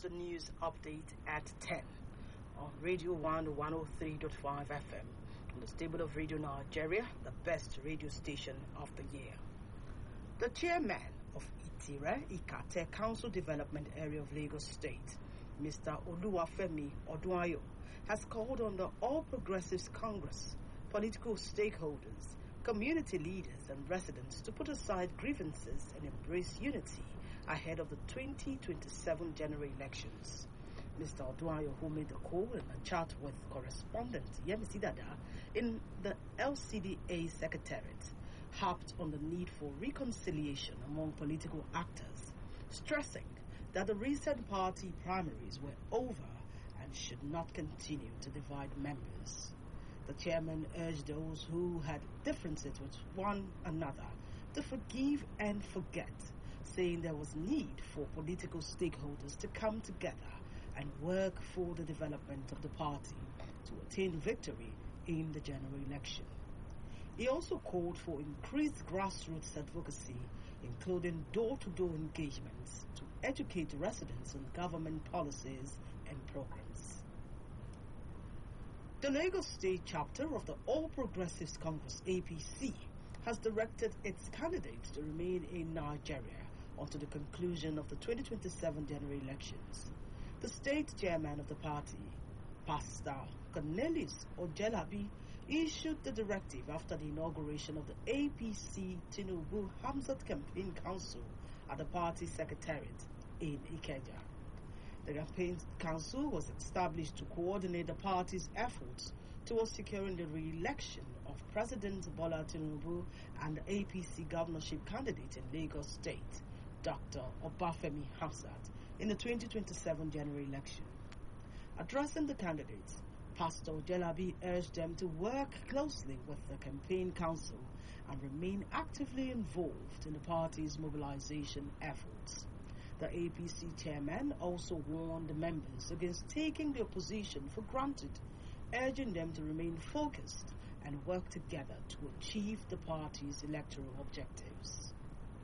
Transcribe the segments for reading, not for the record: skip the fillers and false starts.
the news update at 10 on Radio 103.5 FM on the stable of Radio Nigeria, the best radio station of the year. The chairman of Itire Ikate Council Development Area of Lagos State, Mr. Oluwafemi Odunayo, has called on the All Progressives Congress, political stakeholders, community leaders and residents to put aside grievances and embrace unity ahead of the 2027 general elections. Mr. Odunayo, who made the call in a chat with correspondent Yemisi Dada in the LCDA Secretariat, harped on the need for reconciliation among political actors, stressing that the recent party primaries were over and should not continue to divide members. The chairman urged those who had differences with one another to forgive and forget, saying there was need for political stakeholders to come together and work for the development of the party to attain victory in the general election. He also called for increased grassroots advocacy, including door-to-door engagements to educate residents on government policies and programs. The Lagos State chapter of the All Progressives Congress (APC) has directed its candidates to remain in Nigeria until the conclusion of the 2027 general elections. The state chairman of the party, Pastor Cornelius Ojelabi, issued the directive after the inauguration of the APC Tinubu Hamzat Campaign Council at the party secretariat in Ikeja. The campaign council was established to coordinate the party's efforts towards securing the re-election of President Bola Tinubu and the APC governorship candidate in Lagos State, Dr. Obafemi Hamzat, in the 2027 general election. Addressing the candidates, Pastor Jelabi urged them to work closely with the campaign council and remain actively involved in the party's mobilization efforts. The APC chairman also warned the members against taking the opposition for granted, urging them to remain focused and work together to achieve the party's electoral objectives.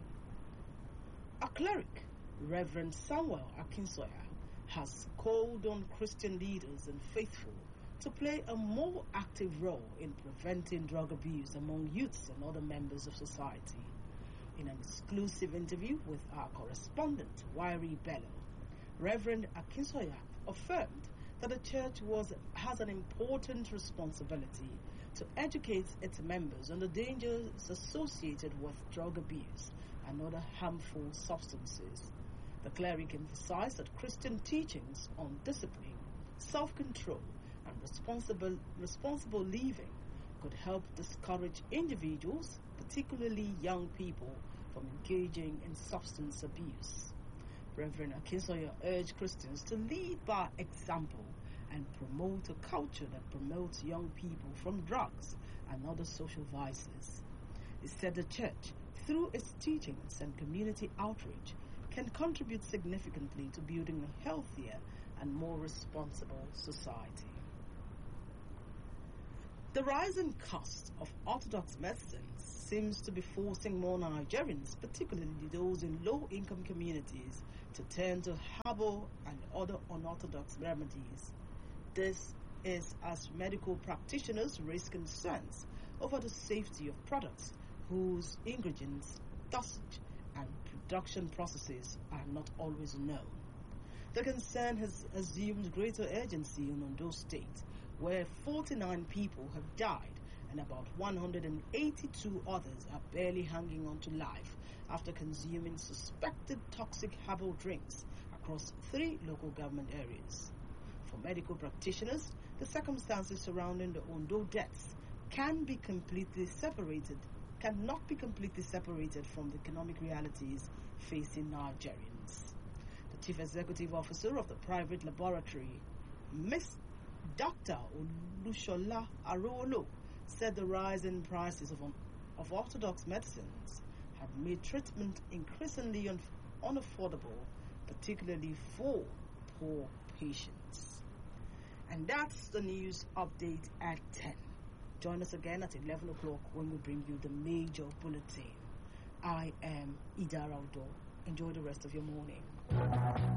A cleric, Reverend Samuel Akinsoya, has called on Christian leaders and faithful to play a more active role in preventing drug abuse among youths and other members of society. In an exclusive interview with our correspondent, Wairi Bello, Reverend Akinsoya affirmed that the church has an important responsibility to educate its members on the dangers associated with drug abuse and other harmful substances. The cleric emphasized that Christian teachings on discipline, self-control, and responsible living could help discourage individuals, particularly young people, from engaging in substance abuse. Reverend Akinsoya urged Christians to lead by example and promote a culture that promotes young people from drugs and other social vices. He said the church, through its teachings and community outreach, can contribute significantly to building a healthier and more responsible society. The rising cost of orthodox medicines seems to be forcing more Nigerians, particularly those in low-income communities, to turn to herbal and other unorthodox remedies. This is as medical practitioners raise concerns over the safety of products whose ingredients, dosage, and production processes are not always known. The concern has assumed greater urgency in Ondo State, where 49 people have died and about 182 others are barely hanging on to life after consuming suspected toxic herbal drinks across 3 local government areas. For medical practitioners, the circumstances surrounding the Ondo deaths cannot be completely separated from the economic realities facing Nigerians. The Chief Executive Officer of the private laboratory, Ms. Dr. Olushola Arolo, said the rise in prices of orthodox medicines have made treatment increasingly unaffordable, particularly for poor patients. And that's the news update at 10. Join us again at 11 o'clock when we bring you the major bulletin. I am Ida Raudo. Enjoy the rest of your morning.